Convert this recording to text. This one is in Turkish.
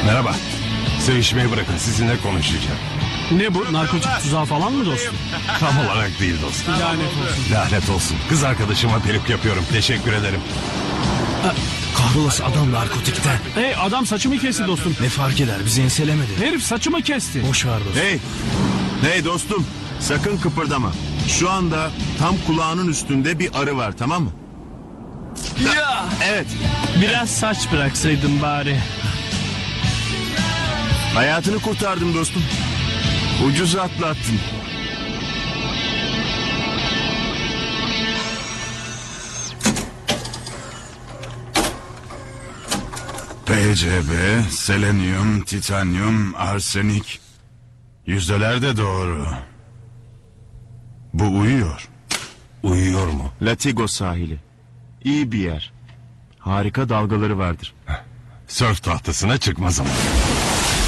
Merhaba. Sevişmeyi bırakın, sizinle konuşacağım. Ne bu? Narkotik tuzağı falan mı dostum? Tam olarak değil dostum. Lanet olsun. Lanet olsun. Kız arkadaşıma peruk yapıyorum. Teşekkür ederim. Kahrolası adam narkotikten. Hey, adam saçımı kesti dostum. Ne fark eder, bizi enselemedi. Herif saçımı kesti. Boş ver dostum. Hey dostum, sakın kıpırdama. Şu anda tam kulağının üstünde bir arı var, tamam mı? Ya! Evet, Biraz saç bıraksaydın bari. hayatını kurtardım dostum. Ucuz atlattın. PCB, selenyum, titanyum, arsenik. Yüzdeler de doğru. Bu uyuyor. Uyuyor mu? Latigo sahili. İyi bir yer. Harika dalgaları vardır. Sörf tahtasına çıkma zamanı.